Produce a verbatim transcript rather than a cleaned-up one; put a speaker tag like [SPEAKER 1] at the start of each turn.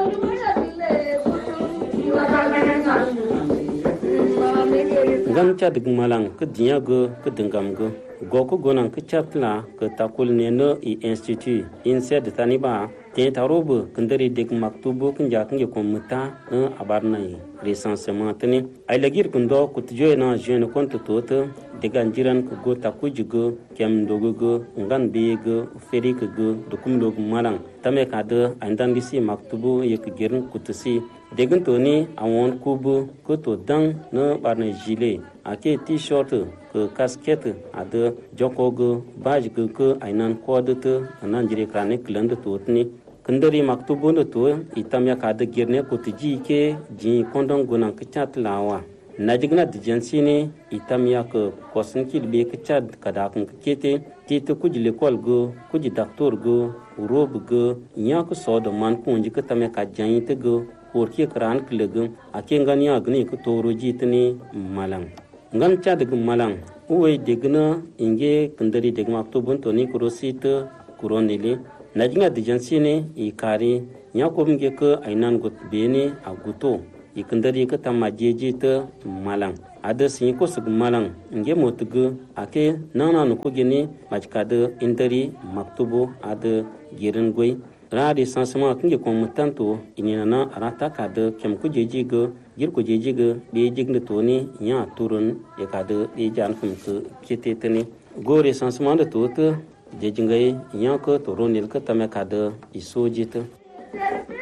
[SPEAKER 1] Gam cha dig malang ke dinya go ke dengam go go ko gonan ke chapla ke takul ne no I institute inse de taniba te tarobu kendari dig maktubu kunja kunja komuta abarnai recensement tani ay lagir kundo kutjo na jeune compte toto degan jiran ko go takujugo kem dogogo ngan bego ferik go dokum log malang tame kade andan disi maktubu yek girin kutusi degan toni awon kubu ko to dang no barne gilet ake t-shirt ke casquette ade jokogo baj ke ke ainan kodete anan jire krane klend totni kendari maktubu ndo to itamya kade girne kutji ke ji kondong gunan kchat lawa najigna dijansini itamya ke kosin kilbe kchat kadak kete tite kujile kolgo kuji doctor go rob go nyak sodo man punji ke tamya ka jayite go porki kran klegum ake ngani agni ko toro jitni malang ngam chadg malang uwe degna inge kendari deg maktubun to ni kurosite kuronili najinga dijansini ikari nyakomge ke ainan gut bene aguto ikendari ke tamajeje te malang ada sin ko sug malang nge motug ake nana no ko geni majkade indari maktubu ada girin goy radi sansama kinge ko mutanto inina arata kade kem ko jeje go gir ko jeje go be jigne toni nya turun e kade be jan kum ke keteteni gore sansama de tot jejingai nya ko toronil ka tame kade isojite